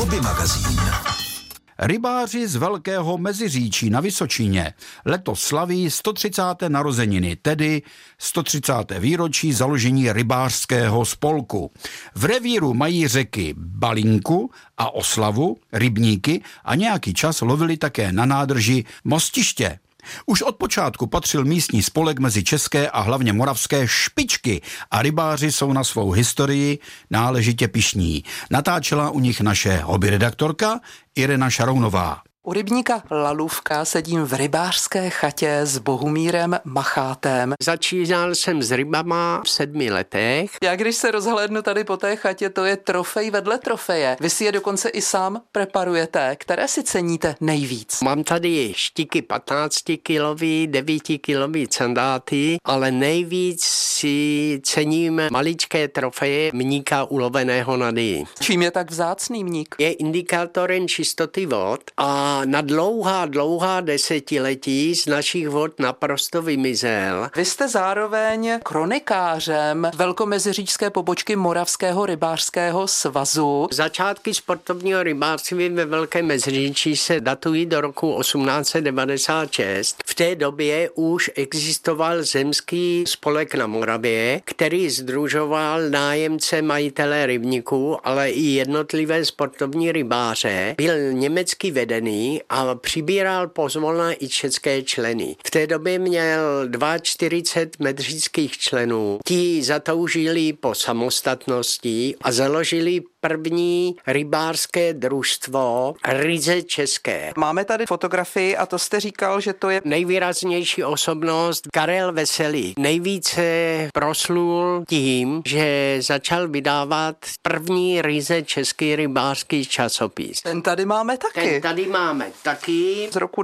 Hobby magazín. Rybáři z Velkého Meziříčí na Vysočině letos slaví 130. narozeniny, tedy 130. výročí založení rybářského spolku. V revíru mají řeky Balinku a Oslavu, rybníky a nějaký čas lovili také na nádrži Mostiště. Už od počátku patřil místní spolek mezi české a hlavně moravské špičky a rybáři jsou na svou historii náležitě pyšní. Natáčela u nich naše hobby redaktorka Irena Šarounová. U rybníka Lalůvka sedím v rybářské chatě s Bohumírem Machátem. Začínal jsem s rybama v 7 letech. Já když se rozhlédnu tady po té chatě, to je trofej vedle trofeje. Vy si je dokonce i sám preparujete. Které si ceníte nejvíc? Mám tady štiky 15-kilový, 9-kilový candáty, ale nejvíc si cením maličké trofeje mníka uloveného na dyji. Čím je tak vzácný mník? Je indikátorem čistoty vod a na dlouhá desetiletí z našich vod naprosto vymizel. Vy jste zároveň kronikářem velkomeziříčské pobočky Moravského rybářského svazu. Začátky sportovního rybářství ve Velkém Meziříčí se datují do roku 1896. V té době už existoval zemský spolek na Moravě, který sdružoval nájemce majitele rybníků, ale i jednotlivé sportovní rybáře. Byl německy vedený a přibíral pozvolna i české členy. V té době měl 42 medříckých členů. Ti zatoužili po samostatnosti a založili první rybářské družstvo ryze české. Máme tady fotografii a to jste říkal, že to je nejvýraznější osobnost Karel Veselý. Nejvíce proslul tím, že začal vydávat první ryze český rybářský časopis. Ten tady máme taky. Ten tady máme taky. Z roku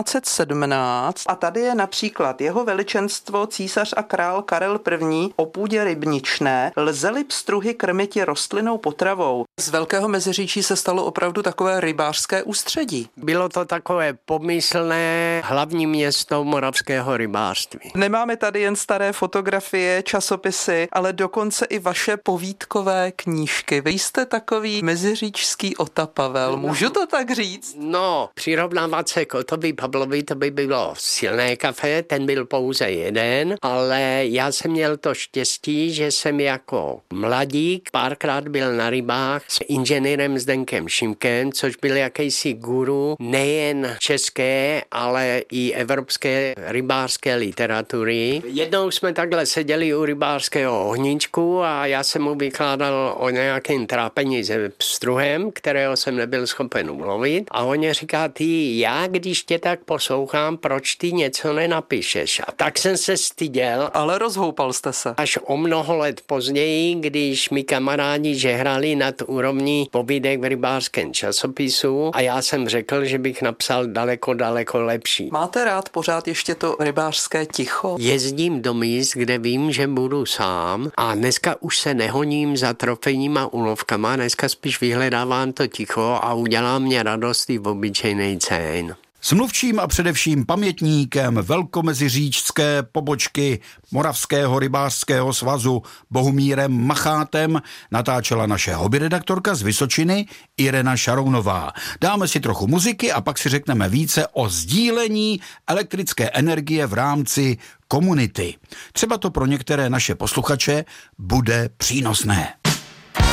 1917 a tady je například jeho veličenstvo císař a král Karel I. o půdě rybničné lze-li pstruhy krmiti rostlinnou potravou. Z Velkého Meziříčí se stalo opravdu takové rybářské ústředí. Bylo to takové pomyslné hlavní město moravského rybářství. Nemáme tady jen staré fotografie, časopisy, ale dokonce i vaše povídkové knížky. Vy jste takový meziříčský Otapavel, můžu to tak říct? No, přirovnávat se k Otovi Pavlovi, to by bylo silné kafe, ten byl pouze jeden, ale já jsem měl to štěstí, že jsem jako mladík párkrát byl na rybách s inženýrem Zdenkem Šimkem, což byl jakýsi guru nejen české, ale i evropské rybářské literatury. Jednou jsme takhle seděli u rybářského ohníčku a já jsem mu vykládal o nějakém trápení se pstruhem, kterého jsem nebyl schopen ulovit. A on říká, ty, já když tě tak poslouchám, proč ty něco nenapíšeš? A tak jsem se styděl. Ale rozhoupal jste se. Až o mnoho let později, když mi kamarádi žehrali nad úrovní povídek v rybářském časopisu a já jsem řekl, že bych napsal daleko lepší. Máte rád pořád ještě to rybářské ticho? Jezdím do míst, kde vím, že budu sám a dneska už se nehoním za trofejníma úlovkama, dneska spíš vyhledávám to ticho a udělá mě radost i v obyčejnej cén. S mluvčím a především pamětníkem velkomeziříčské pobočky Moravského rybářského svazu Bohumírem Machátem natáčela naše hobby redaktorka z Vysočiny Irena Šarounová. Dáme si trochu muziky a pak si řekneme více o sdílení elektrické energie v rámci komunity. Třeba to pro některé naše posluchače bude přínosné.